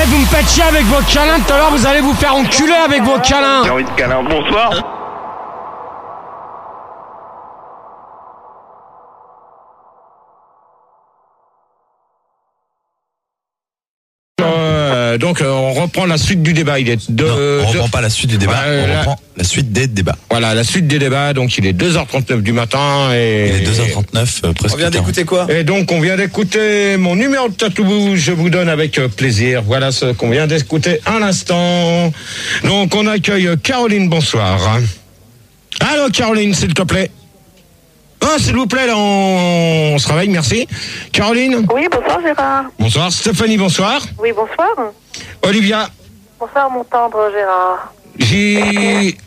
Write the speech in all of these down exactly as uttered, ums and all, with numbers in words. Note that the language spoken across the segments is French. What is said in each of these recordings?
vous me faites chier avec vos câlins. Tout à l'heure, vous allez vous faire enculer avec vos câlins. J'ai envie de câlin. Bonsoir. Euh, donc euh, on reprend la suite du débat. Il est de, non, on de... reprend pas la suite du débat, euh, on la... reprend la suite des débats. Voilà, la suite des débats. Donc il est deux heures trente-neuf du matin et il est deux heures trente-neuf euh, presque. On vient d'écouter quoi? Et donc on vient d'écouter mon numéro de tatou. Je vous donne avec plaisir. Voilà ce qu'on vient d'écouter à l'instant. Donc on accueille Caroline. Bonsoir. Allô Caroline, s'il te plaît. Ah, s'il vous plaît, là, on... on se réveille, merci. Caroline? Oui, bonsoir Gérard. Bonsoir. Stéphanie, bonsoir. Oui, bonsoir. Olivia? Bonsoir mon tendre Gérard. J...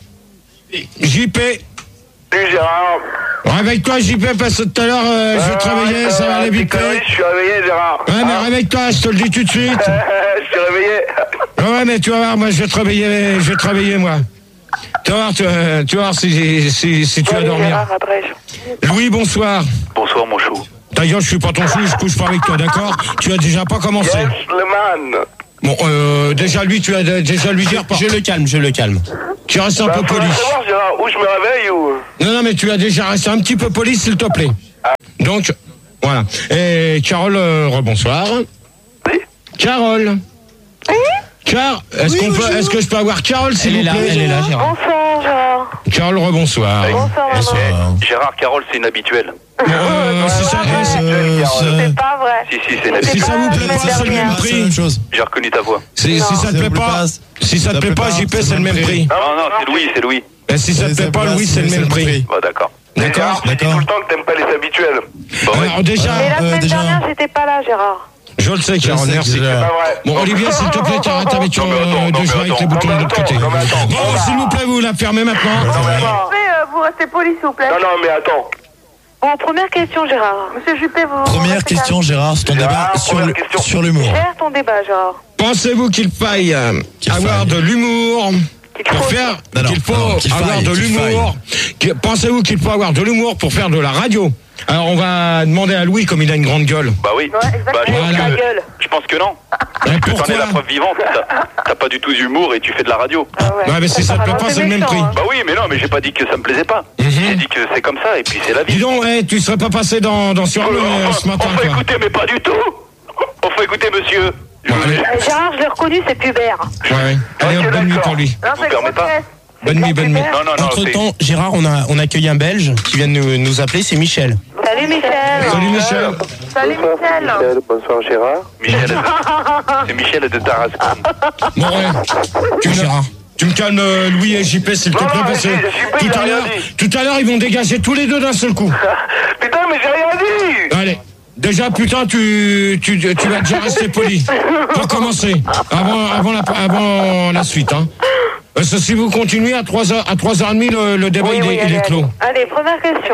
J P? Salut Gérard. Réveille-toi J P, parce que tout à l'heure, euh, je vais te réveiller, ça va aller vite. Je suis réveillé Gérard. Ouais, mais ah. réveille-toi, je te le dis tout de suite. Je suis réveillé. Ouais, mais tu vas voir, moi, je vais te réveiller, je vais te réveiller, moi. Tu vas voir, tu, vas, tu vas voir si, si, si tu vas dormir. Gérard, abrège. Louis, bonsoir. Bonsoir mon chou. Ta gueule, je suis pas ton chou, je couche pas avec toi, d'accord? Tu as déjà pas commencé. Yes, le man. Bon, euh, déjà lui, tu as déjà lui dire... Par... Je le calme, je le calme. Tu restes un Bah, peu faudrait poli. savoir Gérard, où je me réveille ou... Non, non, mais tu as déjà resté un petit peu poli, s'il te plaît. Ah. Donc, voilà. Et Carole, euh, rebonsoir. Oui. Carole. Oui. Car, est-ce Oui, qu'on peut, bonjour. est-ce que je peux avoir Carole, s'il vous Elle est là, plaît? elle est là, Gérard. Bonsoir Gérard. Carole, rebonsoir. Bonsoir maman. Euh, Gérard, Carole, c'est inhabituel. Euh, si ça, Ouais, si- euh, C'est pas vrai. Si, si, c'est C'est inhabituel. si ça pas vous la plaît pas, semaine c'est le même dernière. c'est la prix. même chose. J'ai reconnu ta voix. Si, si Non. ça te Ça plaît vous plaît pas, pas, si ça te plaît pas, J P, c'est le même prix. Non, non, c'est Louis, c'est Louis. Et si ça te plaît pas, Louis, c'est le même prix. Bah d'accord. D'accord. Gérard, tu dis D'accord. tout le temps que t'aimes pas les habituels. Bah ouais. Alors déjà, Mais la Euh, semaine déjà- dernière, j'étais pas là Gérard. je le sais, Carole, sais que merci. j'ai- C'est pas vrai. Bon, Olivier, s'il te plaît, t'arrêtes avec ton Non, mais attends, euh, non, de mais jouer avec attends, les boutons non, de mais l'autre côté. attends, non, mais attends. Bon, s'il vous plaît, vous la fermez maintenant. Vous pouvez, euh, vous restez poli s'il vous plaît. Non, non, mais attends. Bon, première question Gérard. Monsieur Juppé, vous... Première vous question, Gérard, c'est ton Gérard, débat sur première le- question. sur l'humour. Gère ton débat Gérard. Pensez-vous qu'il faille euh, Qu'il avoir faille. de l'humour Qu'il pour faut- faire Non, non, qu'il faut non, qu'il avoir faille, de qu'il l'humour que- Pensez-vous qu'il faut avoir de l'humour pour faire de la radio? Alors on va demander à Louis, comme il a une grande gueule. Bah oui. Ouais, exactement. Bah, je pense Voilà. Ta que- gueule. Je pense que non. Et Parce que t'en pourquoi? es la preuve vivante. T'as- T'as pas du tout d'humour et tu fais de la radio. Ah ouais. Ouais, mais si ça te plaît pas, c'est le même méchant, prix. hein. Bah oui, mais non, mais j'ai pas dit que ça me plaisait pas. Mhm. J'ai dit que c'est comme ça et puis c'est la vie. Dis donc, hey, tu serais pas passé dans, dans sur Euh, le euh, enfin, ce matin, enfin, quoi. écoutez, mais pas du tout. Enfin, écoutez, monsieur. Je- Bon, allez. Euh, Gérard, je l'ai reconnu, c'est Pubert. Ouais, ouais. Allez, Ok, hop, bonne nuit d'accord. pour lui. Non, vous c'est permets le pas. process. Bonne nuit, bonne nuit. Non, non, non. Entre c'est- temps, Gérard, on a, on a accueilli un Belge qui vient de nous, nous appeler, c'est Michel. Salut Michel. Salut Michel. Salut Michel. Bonsoir Gérard. Michel, de- c'est Michel de Tarascon. Bon, ouais. Tu me, Gérard. tu me calmes euh, Louis et J P, s'il te Non, plaît, non, parce que mais si, J P, il tout a à rien l'heure, dit. tout à l'heure, ils vont dégager tous les deux d'un seul coup. Putain, mais j'ai rien dit. Allez. Déjà, putain, tu, tu, tu vas déjà rester poli. Pour commencer. Avant, avant, la, avant la suite, hein. Parce que si vous continuez à trois heures, à trois heures trente, le, le débat, Oui, il, oui, est, il allez, est clos. allez. Allez, première question.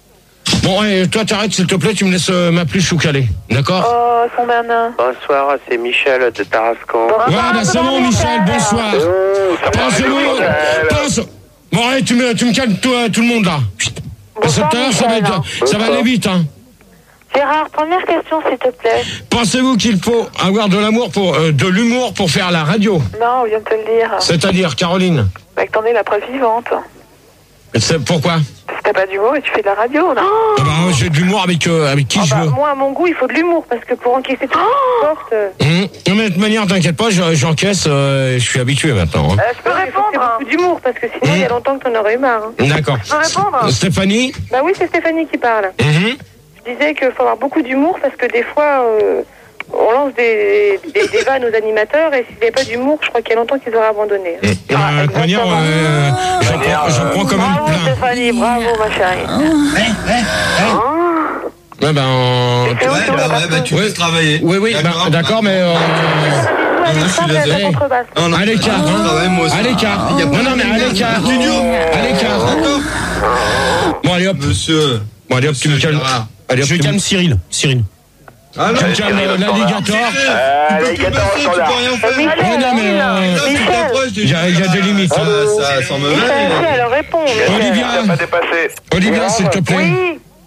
Bon, et toi, t'arrêtes, s'il te plaît, tu me laisses euh, m'appeler Choucalé. D'accord? Oh, son Bernard. Bonsoir, c'est Michel de Tarascon. Ouais, bah c'est bon, Michel, bonsoir. Pensez-vous, pense... Bon, allez, tu me, tu me calmes tout, euh, tout le monde, là. Parce que tout à l'heure, ça va être, ça va aller vite, hein. Gérard, première question, s'il te plaît. Pensez-vous qu'il faut avoir de l'amour pour, euh, de l'humour pour faire la radio? Non, on vient de te le dire. C'est-à-dire, Caroline? Bah, que t'en es la preuve vivante. C'est pourquoi? Parce que t'as pas d'humour et tu fais de la radio, non? Ah bah, moi, j'ai de l'humour avec, euh, avec qui Ah je bah, veux. moi, à mon goût, il faut de l'humour, parce que pour encaisser toute oh porte... Euh, Hum. Non, mais de toute manière, t'inquiète pas, je- j'encaisse, euh, je suis habitué maintenant. hein. je peux répondre. Il faut beaucoup d'humour, parce que sinon, il y a longtemps que t'en aurais eu marre. Hein. D'accord. Je peux répondre? Stéphanie? Bah oui, c'est Stéphanie qui parle. Mhm. Je disais qu'il faut avoir beaucoup d'humour, parce que des fois, euh, on lance des, des, des vannes aux animateurs, et s'il n'y avait pas d'humour, je crois qu'il y a longtemps qu'ils auraient abandonné. Euh, de toute manière, euh, j'en prends, j'en prends quand même Bravo plein. Stéphanie, bravo ma chérie. Ouais, ben, on- C'est où, sur le bateau tu Oui. peux travailler. oui, oui, bah, d'accord, mais euh, Elle est je suis simple, elle est désolé. contrebasse. Non, non, à l'écart, je hein. travaille, moi aussi. À l'écart. Il y a pas Non, non, mais à l'écart. À l'écart. Bon, allez hop. Monsieur. Bon, allez hop, tu me calmes. Gérard. Allez hop, Je tu me calme Cyril. Cyril. Ah non, tu me calmes euh, l'alligator. Euh, tu les peux gâteaux passer, tu peux standards. rien Euh, faire. Michel, Ouais, non, mais, euh, Michel, Tu t'approches du- Il y a- il y a des limites, hein. Ça, ça sent mauvais. Michel, Michel, réponds. Michel. Olivia. Ça pas dépassé. Olivia, s'il te plaît. Oui,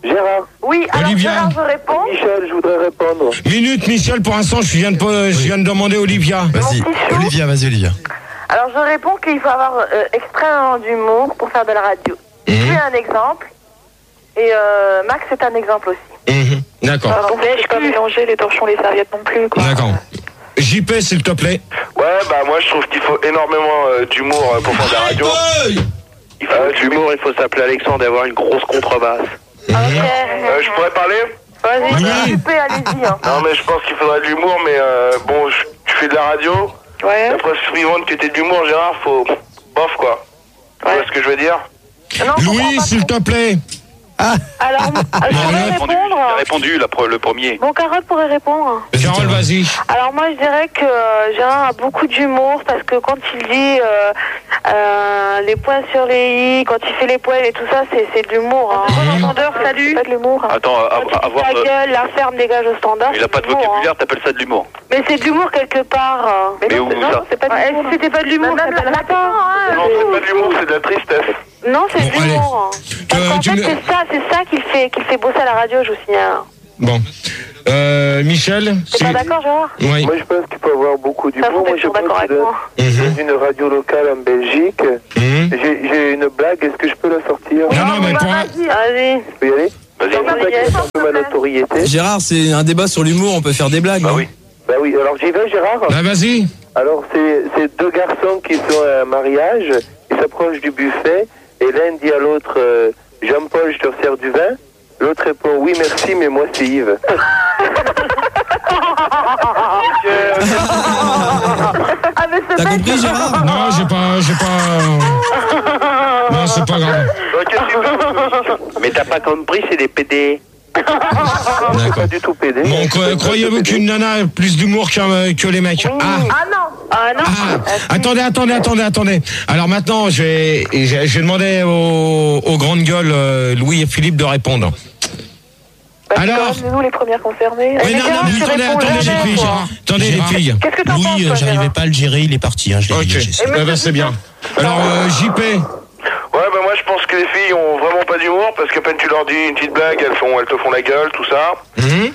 Gérard. Oui, alors Olivia. Gérard, je réponds. Michel, je voudrais répondre. Minute, Michel, pour l'instant, je viens de, po- je viens de demander Olivia. Vas-y, Mon petit chou. Olivia, vas-y, Olivia. Alors je réponds qu'il faut avoir euh, extrêmement d'humour pour faire de la radio. Je Mhm. suis un exemple. Et euh, Max est un exemple aussi. Mhm. D'accord. Alors, donc, je peux pas mélanger les torchons, les serviettes non plus, quoi. D'accord. J P, s'il te plaît. Ouais, bah moi je trouve qu'il faut énormément euh, d'humour euh, pour faire de la radio. Il faut euh, d'humour, il faut s'appeler Alexandre et avoir une grosse contrebasse. Ok. Euh, je pourrais parler? Vas-y, Oui. occupé, allez-y. Hein. Non mais je pense qu'il faudrait de l'humour, mais euh, bon, je- tu fais de la radio. Ouais. La preuve suivante que t'es de l'humour, Gérard, faut... Bof quoi. Tu Ouais. vois ce que je veux dire? Non, je Louis, comprends s'il te plaît. pas. Alors, euh, je pourrais Répondu, répondre. j'ai répondu la pre- le premier. Bon, Carole pourrait répondre. Carole, vas-y. Alors moi je dirais que euh, Gérard a beaucoup d'humour parce que quand il dit euh, euh, les points sur les i, quand il fait les poils et tout ça, c'est, c'est de l'humour. Hein. Mmh. Entendeur, salut. C'est pas de l'humour. Attends, à- Quand il à- avoir... dit euh, la gueule, la ferme dégage au standard. il a c'est pas de l'humour, vocabulaire, hein. t'appelles ça de l'humour. Mais c'est de l'humour quelque part. hein. Mais non, où c'est, ça non, c'est pas de l'humour. Si c'était pas de l'humour, ça s'appelle pas. Non, c'est pas de l'humour, c'est de la tristesse. Non, c'est Bon, de l'humour. hein. Parce Euh, qu'en tu fait, me- c'est ça, c'est ça qui fait, qui fait bosser à la radio, je vous signale. Bon. Euh, Michel. T'es pas d'accord, Gérard? Oui. Moi, je pense qu'il faut avoir beaucoup De toute façon, d'humour. t'es Moi, je toujours pense d'accord que avec moi. Mhm. dans une radio locale en Belgique, Mhm. j'ai, j'ai une blague. Est-ce que je peux la sortir? Non, non, mais Bah, pour un- vas-y, vas-y. Je peux y aller? Vas-y. C'est ça qui fait un peu ma notoriété. Gérard, c'est un débat sur l'humour, on peut faire des blagues. Bah non oui. Bah oui, alors j'y vais, Gérard. Bah, vas-y. Alors, c'est, c'est deux garçons qui sont à un mariage, ils s'approchent du buffet, et l'un dit à l'autre, euh, Jean-Paul, je te resserre du vin. L'autre répond, oui, merci, mais moi, c'est Yves. Ah, mais c'est T'as pas compris, Gérard? Non, j'ai pas, j'ai pas. Non, c'est pas grave. Mais t'as pas compris, c'est des P D. D'accord. Pas du tout pédé. Bon, cro- croyez-vous qu'une nana a plus d'humour que, que les mecs? Ah. Ah non. Ah non. Ah, attendez, attendez, attendez, attendez. Alors maintenant, je vais, je vais demander aux, aux grandes gueules, euh, Louis et Philippe, de répondre. Bah, Alors c'est nous les premières concernées. Oui, non, non, mais attendez, attendez, les filles. Attendez, les filles. Qu'est-ce que t'en penses, Louis, toi, euh, j'arrivais Gérard pas à le gérer, il est parti. Hein, je l'ai Ok, dégagé, c'est- eh ben, c'est bien. Alors, euh, J P. Ouais, bah moi je pense que les filles ont vraiment pas d'humour parce qu'à peine tu leur dis une petite blague, elles, font, elles te font la gueule, tout ça. Mhm.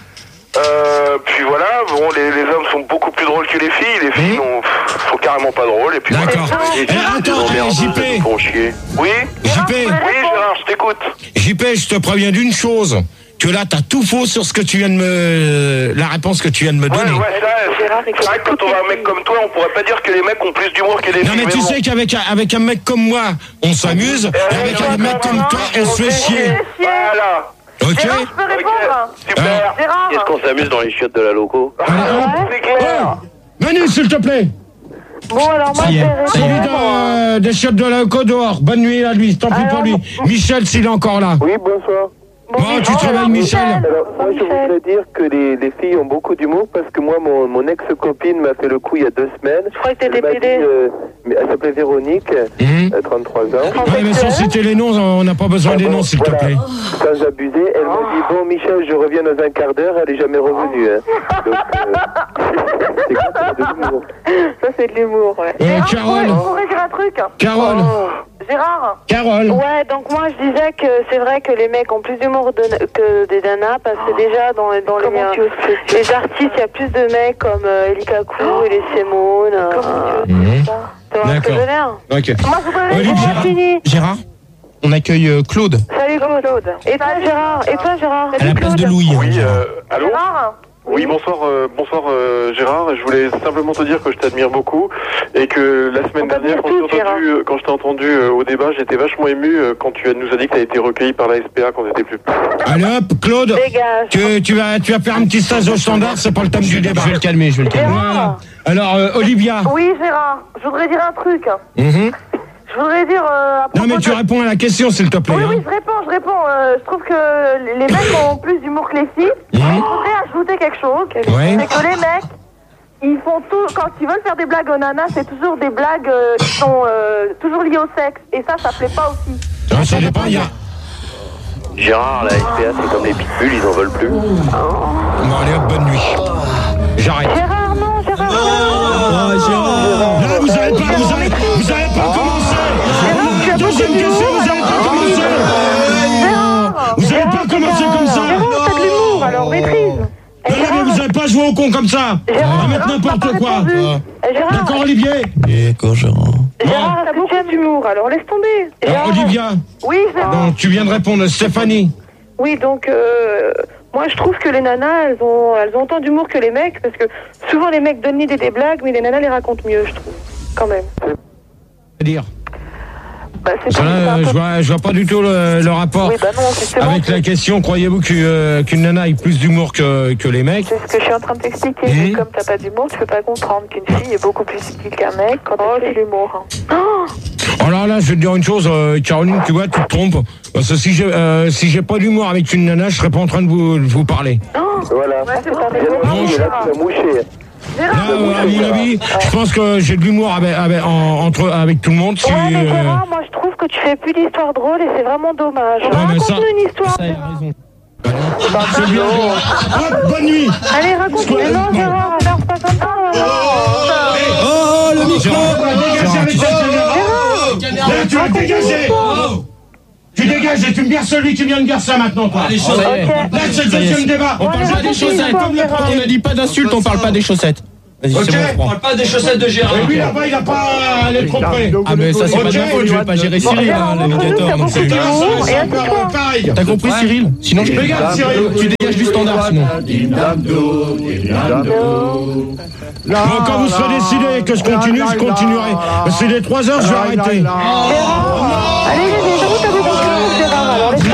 Euh, puis voilà, bon, les, les hommes sont beaucoup plus drôles que les filles. Les filles Mhm. ont, pff, sont carrément pas drôles. Et puis D'accord. voilà. Eh, Les filles, attends, des emmerdeuses, J P. elles nous font chier. Oui J P. Oui, Gérard, je t'écoute. J P, je te préviens d'une chose. Que là, t'as tout faux sur ce que tu viens de me, la réponse que tu viens de me Ouais, donner. ouais, ça, Gérard, c'est vrai que quand on voit un mec comme toi, on pourrait pas dire que les mecs ont plus d'humour que les Non filles. mais tu bon. sais qu'avec un, avec un mec comme moi, on s'amuse, et avec un mec comme toi, on se fait chier. Voilà. Ok? Gérard, je peux répondre. Super. Gérard. Est-ce qu'on s'amuse dans les chiottes de la loco? Allez, hop. C'est clair. Oh, Manu, s'il te plaît. Bon, alors moi, Ça y je est, vais ça y est. Celui répondre. de- des chiottes de la côte dehors. Bonne nuit à lui, tant pis pour lui. Michel, s'il est encore là. Oui, bonsoir. Bon, tu travailles, Michel. Alors, moi, je voudrais dire que les, les filles ont beaucoup d'humour parce que moi, mon, mon ex-copine m'a fait le coup il y a deux semaines. Je crois que Elle t'étais m'a P D. dit, euh, mais elle s'appelait Véronique, Mhm. euh, trente-trois ans. Ouais, mais sans citer les noms, on n'a pas besoin des noms, s'il te Voilà. plaît. Sans abuser, elle m'a dit, bon, Michel, je reviens dans un quart d'heure, elle est jamais revenue. Hein. Donc, euh, c'est quoi, ça, de l'humour. Ça, c'est de l'humour, ouais. Euh, Gérard, Carole. je pourrais dire un truc. Carole. Gérard. Carole. Ouais, donc moi je disais que c'est vrai que les mecs ont plus d'humour de- que des nanas parce que déjà dans, dans les, euh, les artistes, il y a plus de mecs comme euh, Eli Kaku et les Simone. Euh, Mhm. tu vois ce que je veux D'accord. dire? Ok. Moi je voudrais Olivier. j'ai pas fini. Gérard, on accueille euh, Claude Salut Claude. Et toi Gérard? Et toi Gérard? à la place de Louis. hein, Oui, Gérard. euh, allô Gérard? Oui, bonsoir, euh, bonsoir euh, Gérard. Je voulais simplement te dire que je t'admire beaucoup et que la semaine On t'admire dernière, quand je tous, t'ai entendu, euh, quand je t'ai entendu euh, au débat, j'étais vachement ému euh, quand tu as- nous as dit que tu as été recueilli par la S P A quand tu étais plus petit. Allez hop, Claude. Dégage. Tu, tu, vas, tu vas faire un petit stage au standard, c'est pas le thème du débat. Je vais le calmer, je vais le calmer. Voilà. Alors, euh, Olivia. Oui Gérard, je voudrais dire un truc. Mhm. Je voudrais dire euh, à Non, mais propos tu de- réponds à la question, s'il te plaît. Oui, hein. oui, je réponds, je réponds. Euh, je trouve que les mecs ont plus d'humour que les filles. Mais je voudrais ajouter quelque chose. Ouais. C'est que les mecs, ils font tout, quand ils veulent faire des blagues aux nanas, c'est toujours des blagues euh, qui sont euh, toujours liées au sexe. Et ça, ça plaît pas aussi. Ah, ça dépend, il y a... Gérard, la S P A, c'est comme les pitbulls, ils en veulent plus. Bon, allez hop, bonne nuit. J'arrête. Gérard, non, Gérard. Oh, Gérard. Non, vous allez pas, vous allez, vous allez pas commencer. Gérard, tu as Deuxième beaucoup question, d'humour. vous allez pas commencer. Gérard, Vous allez pas commencer con comme ça. Gérard, À mettre non, n'importe t'as pas quoi. répondu. Eh, Gérard, D'accord, Olivier. D'accord, Gérard. Gérard, t'as beaucoup d'humour, alors laisse tomber. Alors, Gérard. Olivia. Oui, ça va. Donc, tu viens de répondre. Stéphanie. Oui, donc euh, moi je trouve que les nanas, elles ont, elles ont autant d'humour que les mecs, parce que souvent les mecs donnent l'idée des blagues, mais les nanas les racontent mieux, je trouve, quand même. C'est-à-dire Bah, c'est Parce que pas- là, c'est un je peu- vois, je vois pas du tout le, le rapport Oui, bah non, justement, avec la question. Croyez-vous que, euh, qu'une nana ait plus d'humour que, que les mecs? c'est ce que je suis en train de t'expliquer. Mmh. Mais comme t'as pas d'humour, tu peux pas comprendre qu'une fille est beaucoup plus subtile qu'un mec quand oh, c'est l'humour. Hein. Oh Alors là, je vais te dire une chose, euh, Caroline, tu vois, tu te trompes. Parce que si j'ai euh, si j'ai pas d'humour avec une nana, je serais pas en train de vous, de vous parler. Voilà. Ouais, c'est pas Bien vrai. mouché, là, tu vas moucher. Là, euh, à mon avis, je pense que j'ai de l'humour avec, avec, en- entre, avec tout le monde. Si, Ouais, mais euh, Gérard, moi je trouve que tu fais plus d'histoires drôles et c'est vraiment dommage. Ouais, mais ça- Raconte-nous une histoire. Ça, il a Gérard. raison. c'est bien. Hop, bonne nuit. Allez, raconte-nous. Mais non, Gérard, on dort pas comme ça. Oh, le micro. Dégagez avec cette caméra. Là, tu vas te dégager. Tu dégages et tu me gardes celui qui vient de dire ça maintenant, toi. Ça y est. Ok. Là, c'est le deuxième débat. On parle pas des chaussettes. Comme le On ne dit pas d'insultes, on parle pas des chaussettes. Vas-y, Ok. c'est bon, je prends. Pas des chaussettes de Gérard. Et lui, là-bas, il a pas à les tromper. Ah, mais ça, c'est pas de ma faute, je vais pas gérer Cyril, hein, le médiateur. Donc c'est. C'est Bon, et un assis-toi. peu pareil. T'as compris, Cyril? Sinon, je Regarde, Cyril. Tu dégages du standard, sinon. Bon, quand vous serez décidé que je continue, je continuerai. C'est les trois heures, je vais arrêter. Allez, allez, allez, t'as vu beaucoup, Gérard, alors laisse tomber.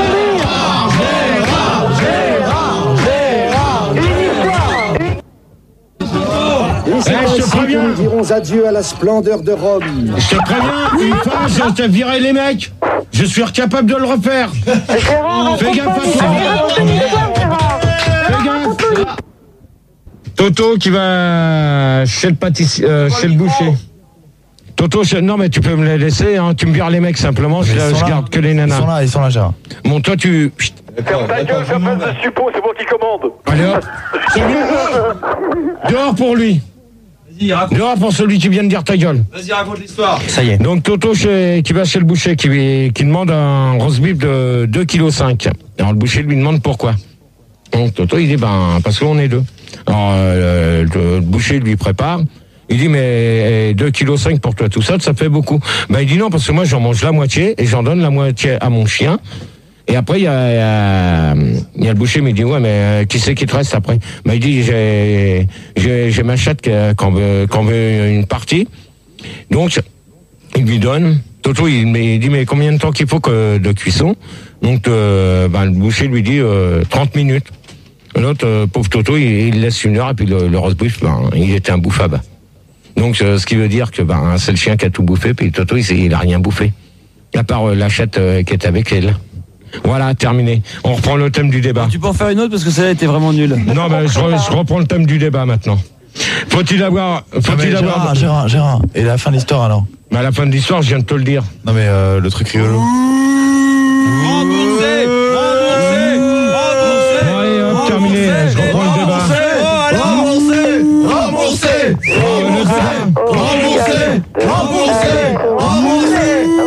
Eh, Et c'est je te ainsi que préviens. nous dirons adieu à la splendeur de Rome. Je te préviens, une fois, je t'ai viré les mecs. Je suis incapable de le refaire. Gérard, Fais gaffe à raconte-moi- toi. Allez, raconte une histoire, Gérard. Fais gaffe. Toto qui va chez le pâtissier, euh, chez le boucher. Toto, je- non mais tu peux me les laisser, hein. Tu me vires les mecs simplement, je, Ils sont je là. garde que les Ils nanas. sont là, ils sont là, Gérard. Bon, toi tu... Chut. Ferme ta gueule, fais pas de suppos, c'est moi qui commande. Allez hop. Celui- Dehors pour lui. Vas-y, raconte, Dehors pour celui qui vient de dire ta gueule. vas-y, raconte l'histoire. Ça y est. Donc Toto chez- qui va chez le boucher, qui, qui demande un roast beef de deux virgule cinq kilos. Alors le boucher lui demande pourquoi. Donc Toto il dit ben parce qu'on est deux. Alors euh, le, le boucher lui prépare. Il dit mais deux virgule cinq kilos pour toi tout seul, ça fait beaucoup. Ben il dit non parce que moi j'en mange la moitié et j'en donne la moitié à mon chien. Et après il y a, il y a, il y a le boucher mais il dit ouais mais euh, qui c'est qui te reste après? Ben il dit j'ai j'ai j'ai ma chatte qui en veut qu'on veut une partie. Donc il lui donne. Toto il, mais, il dit mais combien de temps qu'il faut que de cuisson? Donc euh, ben, le boucher lui dit euh, trente minutes. L'autre euh, pauvre Toto il, il laisse une heure et puis le, le roast beef ben il était imbouffable. Donc euh, ce qui veut dire que ben c'est le chien qui a tout bouffé puis Toto il, il a rien bouffé à part euh, la chatte euh, qui est avec elle. Voilà, terminé. On reprend le thème du débat. Tu peux en faire une autre parce que celle-là était vraiment nulle. Non, ben je, re- je reprends le thème du débat maintenant. Faut-il avoir, faut-il Gérard, avoir. Gérard, Gérard. Et la fin de l'histoire alors? Mais à la fin de l'histoire, je viens de te le dire. Non mais euh, le truc rigolo. Remboursé, remboursé, remboursé. Bon, allez, hop, terminé. Je reprends le débat. Remboursé, remboursé, Oh, le débat. remboursé, remboursé, remboursé.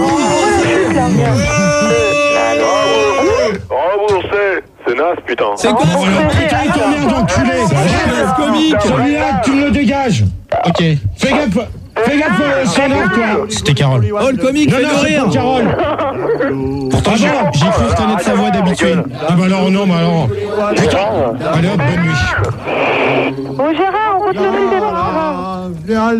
Remboursé. C'est naze, putain. C'est quoi Oh, alors, putain, il t'emmerde, enculé. comique. Celui-là, tu me le dégages. Ok. Fais gaffe. Fais gaffe, euh, Sandra, toi. C'était Carole. Oh le comique, Non, non, c'est pas Carole. Pourtant, j'y j'y trouve reconnaître sa voix d'habitude. Ah, bah alors, non, bah alors. Putain. Allez, hop, bonne nuit. Bon, Gérard, on continue le débat.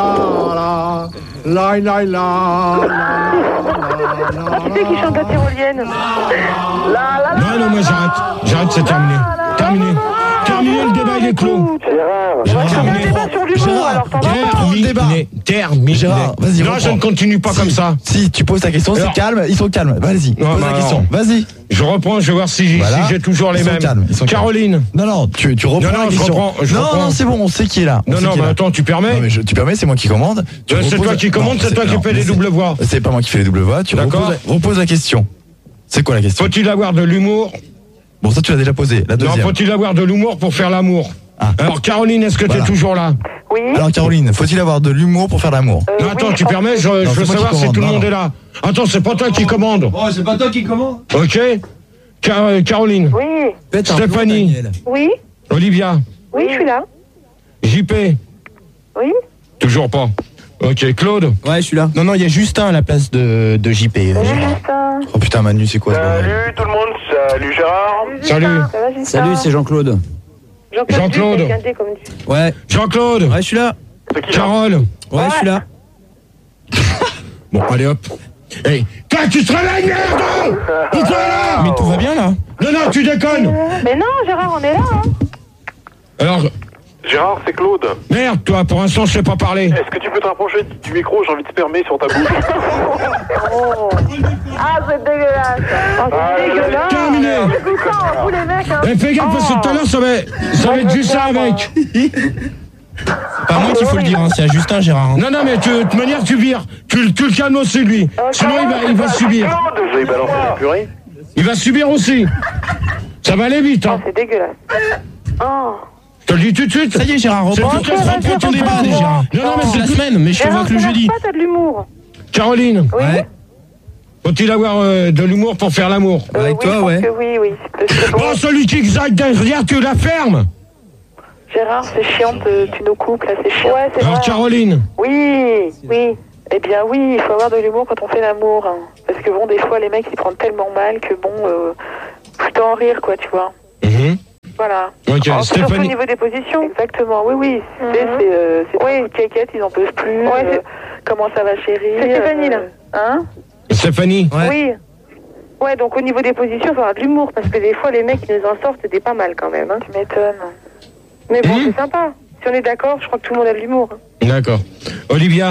Qui c'est qui chante la tyrolienne? Non, non, moi j'arrête. J'arrête, c'est terminé. Terminé. Terminé, le débat, il est clos. Gérard, on a un débat sur l'humour, alors t'en vas pas. Terminé. Terminé. Gérard, vas-y, Non, reprends. je ne continue pas comme ça. Si tu poses ta question, c'est Alors- calme, ils sont calmes. Vas-y, Non, pose bah la alors. question. Vas-y. Je reprends, je vais voir si j'ai Voilà. si j'ai toujours les Ils sont mêmes. calmes, ils sont calmes. Caroline. Non, non, tu, tu reprends Non, non, la je question. reprends, je non, reprends. non, c'est bon, on sait qui est là. On Non, sait non, qui est bah là. attends, tu permets Non, mais je- tu permets, c'est moi qui commande. Tu Euh, C'est reposes toi la- qui commandes, Non, c'est toi qui non, fais les c'est- doubles voix. C'est pas moi qui fais les doubles voix, tu D'accord. reposes, reposes la question. C'est quoi la question? Faut-il avoir de l'humour? Bon, ça tu l'as déjà posé, la Non, deuxième. faut-il avoir de l'humour pour faire l'amour? Ah. Alors, Caroline, est-ce que tu Voilà. es toujours là? Oui. Alors Caroline, faut-il avoir de l'humour pour faire l'amour? Euh, Non, attends, oui, tu oh, permets, je, je c'est veux moi qui savoir si commande, tout le non, monde non. est là. Attends, c'est pas toi qui commande. Oh, c'est pas toi qui commande. Ok? Car- euh, Caroline. Oui. Faites un Stéphanie. plan, Daniel. Oui. Olivia. Oui, je suis là. J P. Oui. Toujours pas. Ok, Claude. Ouais, je suis là. Non, non, il y a Justin à la place de, de J P. Salut Justin. Oh putain, Manu, c'est quoi ce bordel? Salut tout le monde, salut Gérard. Salut. Ça va, Justin? Salut, c'est Jean-Claude. Jean-Claude. Jean-Claude. Duc, comme du- Ouais. Jean-Claude. Ouais, je suis là. Carole. Ouais, je suis là. Bon, allez hop. Hey, toi, tu te réveilles, merde! Pourquoi là? Mais tout va bien là. Non, non, tu déconnes. Mais non, Gérard, on est là. Hein. Alors, Gérard, c'est Claude. merde, toi, pour l'instant, je sais pas parler. Est-ce que tu peux te rapprocher du micro? J'ai envie de spermer sur ta bouche. Oh. Ah, c'est dégueulasse. Oh, c'est Ah, dégueulasse. terminé. C'est tout ça, vous les mecs. Hein. Eh, fais gaffe, parce que tout à l'heure, ça va, ça va être juste ça avec. Pas moi qu'il faut le dire, hein, c'est à Justin Gérard. Hein. Non, non, mais tu, de toute manière, tu vires. Tu, tu le calmes aussi, lui. Sinon, il va, il va subir. Je vais balancer la purée. Il va subir aussi. Ça va aller vite, hein. C'est dégueulasse. Oh. Je te le dis tout de suite. Ça y est, Gérard, C'est reprends tout à fait reprends ton fait, débat, fait, Gérard. Non, non, mais c'est c'est la tout- semaine, mais je te vois que le jeudi. Pas, t'as de l'humour. Caroline, Oui. Ouais. faut-il avoir euh, de l'humour pour faire l'amour? Euh, Avec oui, toi, je pense ouais. que oui, oui. C'est bon. Oh, celui qui exalte derrière, tu la fermes. Gérard, c'est chiant, de- tu nous coupes là, c'est chiant. Ouais, c'est Alors, vrai. Caroline, Oui, oui. Eh bien oui, il faut avoir de l'humour quand on fait l'amour. Hein. Parce que bon, des fois, les mecs, ils prennent tellement mal que bon, euh, plutôt en rire, quoi, tu vois. Mhm. Voilà. Ok, Oh, c'est surtout au Stéphanie. niveau des positions. Exactement, oui, oui. Tu sais, c'est, euh, c'est oui, caquette, ils en peuvent plus. Ouais, euh, comment ça va, chérie? C'est Stéphanie, là. Hein? Stéphanie. Ouais. Oui. Ouais, donc au niveau des positions, il faut avoir de l'humour. Parce que des fois, les mecs, ils nous en sortent des pas mal quand même. Hein. Tu m'étonnes. Mais bon, Mhm. c'est sympa. Si on est d'accord, je crois que tout le monde a de l'humour. D'accord. Olivia.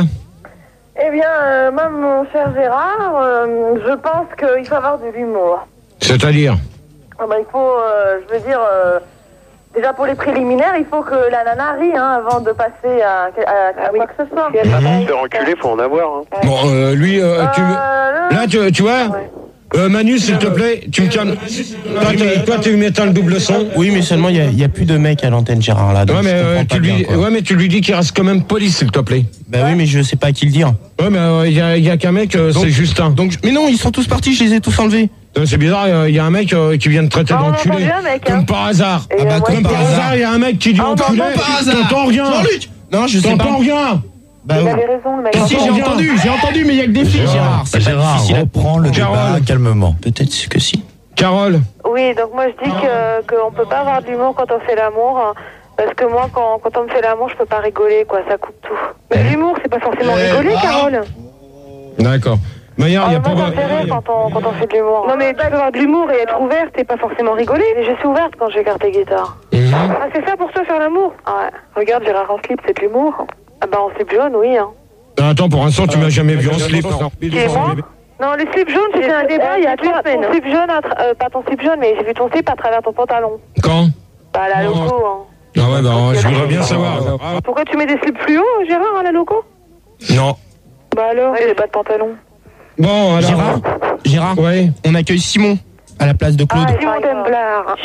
Eh bien, euh, moi, mon cher Gérard, euh, je pense qu'il faut avoir de l'humour. C'est-à-dire? Ah bah, il faut, euh, je veux dire, euh, déjà pour les préliminaires, il faut que la nana rie hein, avant de passer à, à, à quoi que ce soit. Se faire enculer, faut en avoir. Hein. Bon, euh, lui, euh, tu... Euh, là, tu, tu vois, euh, Manu, s'il te plaît, tu me calmes. Toi, tu- toi, tu m'éteins le double son. Oui, mais seulement il n'y a, a plus de mecs à l'antenne, Gérard, là. Donc Ouais mais, je euh, comprends tu pas lui, bien, quoi. ouais, mais tu lui dis qu'il reste quand même poli, s'il te plaît. Bah oui, mais je sais pas à qui le dire. Ouais, mais il y a, y a qu'un mec, euh, Donc- c'est Justin. Donc, mais non, ils sont tous partis, je les ai tous enlevés. Euh, C'est bizarre, il y a un mec euh, qui vient de traiter Ah, on a d'enculé. entendu un mec, hein. Comme par hasard. Et, Ah bah, euh, comme ouais, par Par c'est- hasard, il y a un mec qui dit Ah, on enculé. entend par hasard. T'entends rien. Jean-Luc Non, je sais pas. T'entends rien. Bah Il oui. avait raison, le mec. Si, j'ai T'entends rien. entendu, j'ai entendu, mais il y a que des filles, Gérard. C'est pas Gérard, difficile à- reprends le Carole. débat calmement. Peut-être que si. Carole. Oui, donc moi je dis que qu'on peut pas avoir de l'humour quand on fait l'amour. hein, Parce que moi, quand, quand on me fait l'amour, je peux pas rigoler, quoi, ça coupe tout. Mais l'humour, c'est pas forcément rigoler, Carole. D'accord. Mais il y a, Ah, y a moi, pas... ça me fait rire quand on, quand on fait de l'humour. Non, mais tu peux avoir de l'humour et être ouverte et pas forcément rigoler. Mais je suis ouverte quand je garde tes guitares. Mhm. Ah, c'est ça pour toi, faire l'amour? Ah ouais. Regarde, Gérard en slip, c'est de l'humour. Ah bah, en slip jaune, oui. Hein. Ah, attends, pour l'instant, tu m'as jamais vu en slip. Qui est moi? Non, le slip jaune, c'était un débat il y a trois semaines. Ton slip jaune, à tra- euh, pas ton slip jaune, mais j'ai vu ton slip à travers ton pantalon. Quand? Bah, à la loco, hein. Ah ouais, bah je voudrais bien savoir. Pourquoi tu mets des slips fluo, Gérard, à la loco? Non. Bah alors, j'ai pas de pantalon. Bon, alors... Gérard Gérard Ouais. On accueille Simon à la place de Claude. Ah, Simon Demblar.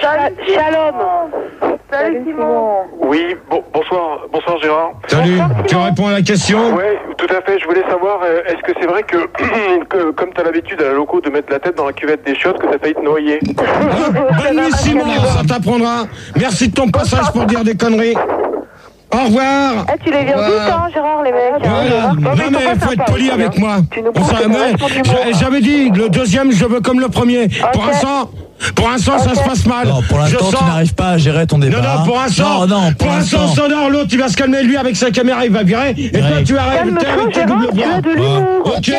Shalom. Salut, Simon. Oui, bon, bonsoir, bonsoir Gérard. Salut, tu réponds à la question? Ouais, tout à fait. Je voulais savoir, euh, est-ce que c'est vrai que, que comme tu as l'habitude à la loco de mettre la tête dans la cuvette des chiottes, que ça failli te noyer? Bonissimo, ça t'apprendra. Merci de ton passage pour dire des conneries. Au revoir. Eh, tu les viens tous, hein, Gérard, les mecs. Voilà. Non mais il faut être poli avec moi. Tu nous On s'en- prouves que mais t'as vachement d'humour. j'a- J'avais dit, le deuxième, je veux comme le premier. Pour l'instant, pour l'instant, ça se passe mal. Non, pour Je l'instant, tu sens- n'arrives pas à gérer ton débat. Non, non, pour l'instant, Non, non, pour pour l'instant, l'instant. sonore, l'autre, il va se calmer, lui, avec sa caméra, il va virer. Et toi, tu arrêtes Calme-toi, avec tes Gérard, doubles tu as voix. de l'humour. Ok.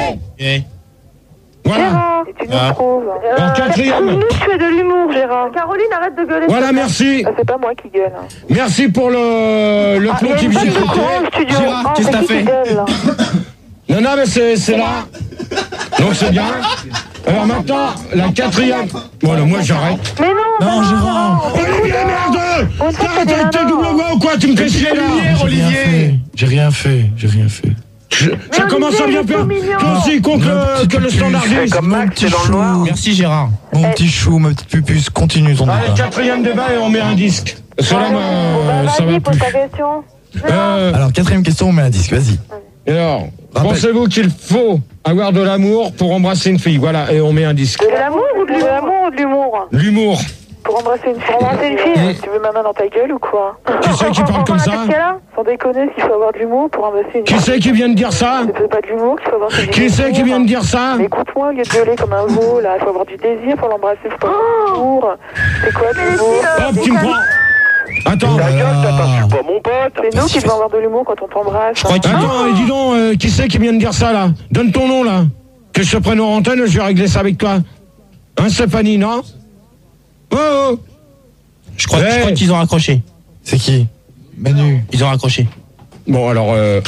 Voilà. Gérard, et tu nous Ah. prouves. En quatrième. Nous, tu as de l'humour, Gérard. Caroline, arrête de gueuler. Voilà, merci. Ah, c'est pas moi qui gueule. hein. Merci pour le, le Ah, plomb il y a qui une vient botte de écouter. courant au studio. Gérard, Ah, qu'est-ce que c'est t'as qui qui fait gueule, là? Non, non, mais c'est c'est là. Donc c'est bien. Alors maintenant, la quatrième. Bon, là, moi, j'arrête. Mais non, Non, bah Gérard. Olivier, merde! On sait que t'as des T'as t'as nanas. double voix ou quoi? Tu me fais chier là! J'ai rien fait. J'ai rien fait. J'ai rien fait. Je- Ça commence à bien il est faire. tout mignon. Toi aussi, con que, que le standardiste. Comme Max, c'est dans le noir. Merci Gérard. Mon petit chou, ma petite pupuce, continue ton Allez, débat. quatrième débat et on met un disque. Cela, Bon, euh, bah, ça va vas-y, pose plus. ta question. Euh, Alors, quatrième question, on met un disque, vas-y. alors, Rappel. pensez-vous qu'il faut avoir de l'amour pour embrasser une fille? Voilà, et on met un disque. De l'amour ou de l'humour ou de l'humour? L'humour. Pour embrasser une fille. Pour embrasser une fille, tu veux ma main dans ta gueule ou quoi? Qui c'est qui parle comme ça? Sans déconner, qu'il faut avoir de l'humour pour embrasser une fille. Qui c'est qui vient de dire ça? C'est pas de l'humour qu'il faut avoir. Qui c'est qui vient de dire ça? Mais écoute-moi, au lieu de gueuler comme un veau, là, il faut avoir du désir pour l'embrasser, faut pas avoir d'humour. C'est quoi de l'humour? Hop, tu me prends. Attends. Ta gueule, t'attaches pas mon pote. C'est nous qui devons avoir de l'humour quand on t'embrasse. Attends, et dis donc, euh, qui c'est qui vient de dire ça là? Donne ton nom là. Que je te prenne en antenne, je vais régler ça avec toi. Hein, Stéphanie, non? Oh, oh. Je crois, je crois qu'ils ont raccroché. C'est qui? Manu. Ils ont raccroché. Bon, alors, euh,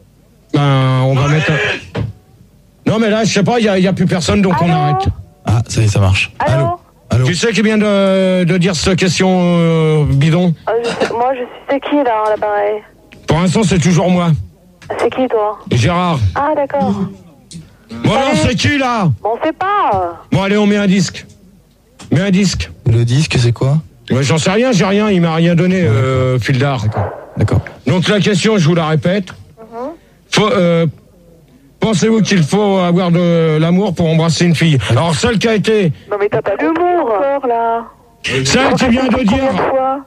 ben, on va mettre. Un... Non, mais là, je sais pas, il y, y a plus personne, donc Allô? on arrête. Ah, ça y est, ça marche. Allô? Allô? Qui c'est qui vient de, de dire cette question euh, bidon? Ah, je sais- Moi, je suis. C'est qui là, à l'appareil? Pour l'instant, c'est toujours moi. C'est qui toi? Gérard. Ah, d'accord. Bon, alors, c'est qui là? Bon, on sait pas. Bon, allez, on met un disque. Mets un disque. Le disque, c'est quoi? Ouais, j'en sais rien, j'ai rien, il m'a rien donné, euh, Fildar. D'accord. Donc la question, je vous la répète. Faut, euh, pensez-vous qu'il faut avoir de l'amour pour embrasser une fille? Alors celle qui a été... Non, mais t'as pas d'humour là. Celle qui vient de dire... Quoi?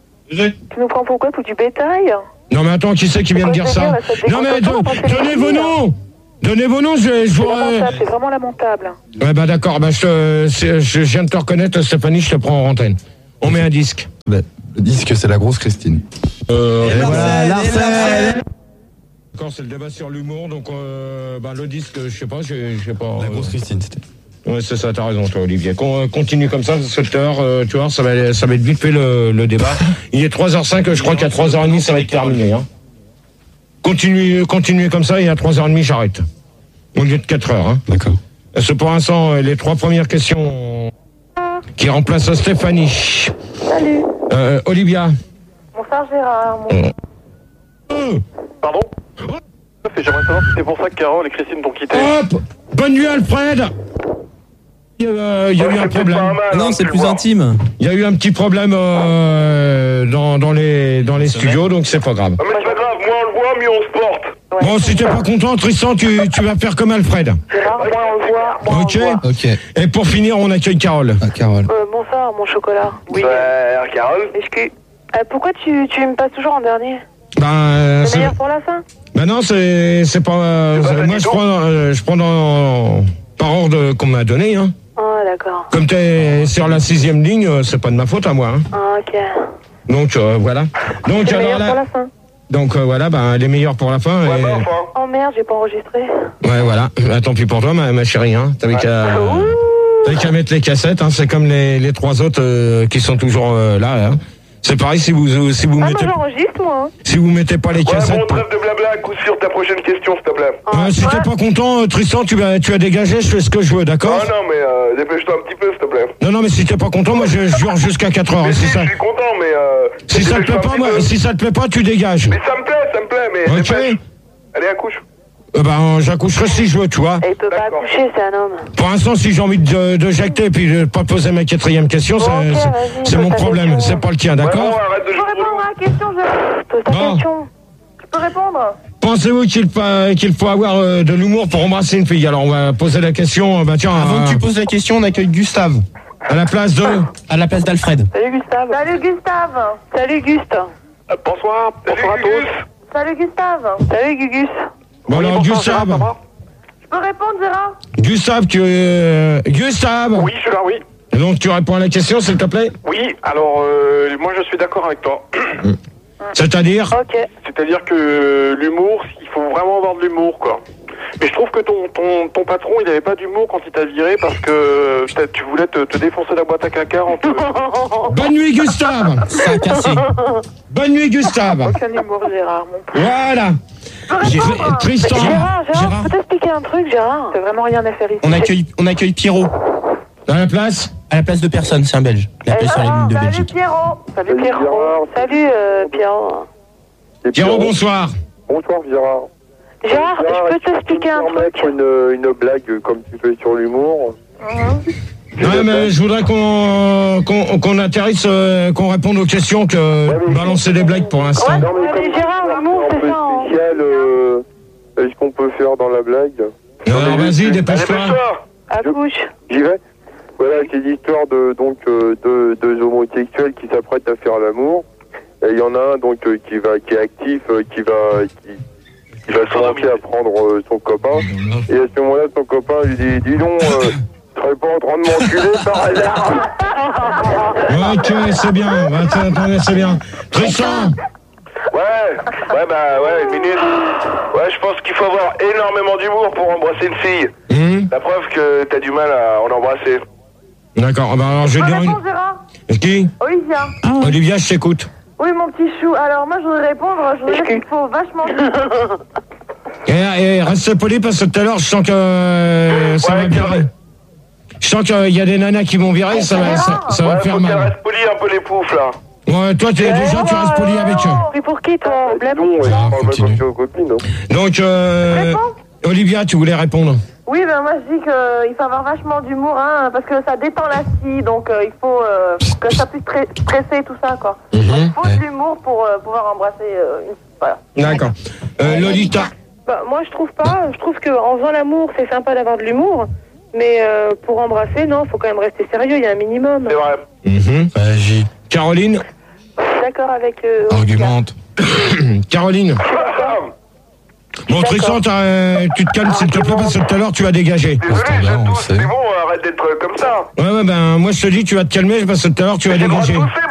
Tu nous prends pour quoi? Pour du bétail? Non mais attends, qui c'est qui vient de dire ça? Non mais do- donnez vos noms. Donnez vos noms, je... je C'est vous... lamentable, c'est vraiment lamentable. Ouais bah d'accord, bah, je, te- c'est- je viens de te reconnaître, Stéphanie, je te prends en antenne. On met un disque. Le disque, c'est la grosse Christine. Euh, Et voilà, Larcel. D'accord, c'est le débat sur l'humour, donc euh, bah, le disque, je sais pas, je je sais pas. La euh, grosse Christine, c'était. Ouais, c'est ça, t'as raison, toi, Olivier. Con- continue comme ça, cette heure, euh, tu vois, ça va, ça va être vite fait le, le débat. Il est trois heures cinq, je crois qu'à trois heures trente, ça va être terminé. Hein. Continuez, continuez comme ça, et à trois heures trente, j'arrête. Au lieu de quatre heures. Hein. D'accord. C'est pour l'instant les trois premières questions qui remplacent Stéphanie. Salut. Euh, Olivia. Bonsoir Gérard. Mon... Euh, Pardon? J'aimerais savoir si c'est pour ça que Carole et Christine t'ont quitté. hop! Bonne nuit, Alfred! Il y a, il y a eu un problème. Non, c'est plus intime. Il y a eu un petit problème euh, dans, dans les, dans les studios, donc c'est pas grave. Ah, mais c'est pas grave, moins on le voit, mieux on se porte. Bon, si t'es pas content, Tristan, tu, tu vas faire comme Alfred. Gérard, moi on le voit. Moi, Ok? on le voit. Ok. Et pour finir, on accueille Carole. Ah, Carole. Euh, bonsoir mon chocolat. Oui. Bah, Carole. Excuse. Euh, pourquoi tu, tu me passes toujours en dernier? Ben, euh, C'est c'est- meilleur pour la fin? ben non, c'est, c'est pas. euh, C'est pas moi, je fatigant. prends, euh, je prends dans, par ordre qu'on m'a donné. Hein. Ah, d'accord. Comme t'es sur la sixième ligne, euh, c'est pas de ma faute à moi. Hein. Ah, ok. Donc euh, voilà. Donc C'est alors meilleur là, pour la fin. donc euh, voilà, ben les meilleurs pour la fin. Ouais, et- bah, enfin. Oh merde, j'ai pas enregistré. Ouais, voilà. Ah, tant pis pour toi, ma, ma chérie. Hein. T'avais qu'à, t'avais qu'à mettre les cassettes. Hein. C'est comme les, les trois autres euh, qui sont toujours euh, là. Hein. C'est pareil si vous si vous Ah, moi mettez j'enregistre moi. hein. si vous mettez pas les Ouais, cassettes. bon, trêve de blabla, coup sur ta prochaine question, s'il te plaît. Ouais, si t'es pas content, euh, Tristan, tu vas tu as dégagé. Je fais ce que je veux, d'accord? Ah non, mais euh, dépêche-toi un petit peu, s'il te plaît. Non, non, mais si t'es pas content, moi je jure jusqu'à quatre heures. Mais hein, si, c'est ça. je suis content, mais euh... Si ça te plaît dépêche-toi un pas, petit moi, peu. si ça te plaît pas, tu dégages. Mais ça me plaît, ça me plaît, mais Ok. dépêche. Allez, accouche. Euh, ben, j'accoucherai si je veux, tu vois. Et il peut pas D'accord. accoucher, c'est un homme. Pour l'instant, si j'ai envie de, de jecter et puis de pas poser ma quatrième question, ça- Ok, c'est- vas-y, c'est pose mon ta problème, question. c'est pas le tien, Ouais, bon, d'accord? arrête de Je peux jouer. répondre à la question, je... Pose ta Non. question. Je peux répondre? Pensez-vous qu'il fa- qu'il faut avoir euh, de l'humour pour embrasser une fille? Alors, on va poser la question, euh, bah tiens, Avant euh, que tu poses la question, on accueille Gustave à la place de... à la place d'Alfred. Salut Gustave. Salut Gustave. Salut Gust. Euh, bonsoir, bonsoir à Salut, Gugus. tous. Salut Gustave. Salut Gugus. Bon, Oui, alors, bonsoir, Gérard, ça Gustave, va? Je peux répondre, Gérard? Gustave, tu... euh, Gustave Oui, je suis là, oui. Et donc, tu réponds à la question, s'il te plaît? Oui, alors, euh, moi je suis d'accord avec toi. C'est-à-dire? Ok. C'est-à-dire que l'humour, il faut vraiment avoir de l'humour, quoi. Mais je trouve que ton, ton, ton patron, il avait pas d'humour quand il t'a viré parce que peut-être tu voulais te, te défoncer la boîte à caca en te... Bonne nuit, Gustave! Ça a cassé. Bonne nuit, Gustave! Aucun humour, Gérard, mon pote. Voilà! J'ai- Tristan! Gérard, Gérard, Gérard. je peux t'expliquer un truc, Gérard? T'as vraiment rien à faire ici. On accueille, on accueille Pierrot À la place? à la place de personne, c'est un Belge. Il appelle sur les lignes de Salut Belgique. Pierrot. Salut Salut, Pierrot. Gérard. Salut euh, Pierrot. Et Pierrot, Pierrot. bonsoir! Bonsoir Gérard. Gérard, je peux est-ce que t'expliquer tu un peux me truc? permettre une, une blague comme tu fais sur l'humour? Ouais, mais je voudrais qu'on qu'on qu'on atterrisse, euh, qu'on réponde aux questions que Ouais, mais- balancer des blagues pour l'instant. Ouais. Non mais Ouais, comme mais Gérard, c'est l'humour, un c'est peu ça, hein. spécial, euh, est-ce qu'on peut faire dans la blague? Alors vas-y, Allez, dépêche-toi. dépêche-toi. Accouche. J'y vais. Voilà, c'est l'histoire de, donc, euh, de deux homosexuels qui s'apprêtent à faire l'amour. Et il y en a un donc euh, qui va, qui est actif, euh, qui va, qui, qui va commencer à prendre euh, son copain. Et à ce moment-là, son copain lui dit, dis donc, euh, tu serais pas en train de m'enculer par hasard? Ok, c'est bien. Attends, attendez, c'est bien. Tristan. Ouais, ouais, bah, ouais, une minute. Ouais, je pense qu'il faut avoir énormément d'humour pour embrasser une fille. Mmh. La preuve que t'as du mal à en embrasser. D'accord, bah alors je vais dire une... Réponds, Gérard. Qui? Olivia. Olivia, je t'écoute. Oui, mon petit chou. Alors, moi, je voudrais répondre. Je voudrais dire qu'il faut vachement... Et, et reste poli parce que tout à l'heure, je sens que euh, ça Ouais, va virer. Je sens qu'il y a des nanas qui vont virer, ça va, ça, ça va Ouais, faire faut qu'elle mal. reste polie un peu les poufs, là. Ouais, toi, t'es, déjà, tu restes poli avec eux. Mais pour qui, toi? Blême? Non, il parle pas comme ça aux copines. Hein. Donc, euh, Olivia, tu voulais répondre? Oui, ben moi, je dis qu'il faut avoir vachement d'humour, hein, parce que ça détend la scie, donc euh, il faut euh, que ça puisse stre- stresser, tout ça, quoi. Mhm. Il faut de l'humour pour euh, pouvoir embrasser euh, une... Voilà. D'accord. Euh, Lolita. Bah, moi, je trouve pas. Je trouve qu'en faisant l'amour, c'est sympa d'avoir de l'humour. Mais euh, pour embrasser, non, faut quand même rester sérieux. Il y a un minimum. C'est vrai. Mhm. Agis. Caroline. D'accord avec. Euh, Argumente. Caroline. Bon, Tristan, t'as- tu te calmes s'il te plaît parce que tout à l'heure tu vas dégager. Désolé, standard, je on tousse. sait. C'est bon, arrête d'être comme ça. Ouais, ouais, ben moi je te dis, tu vas te calmer parce que tout à l'heure tu vas J'ai le droit de dégager. tousser,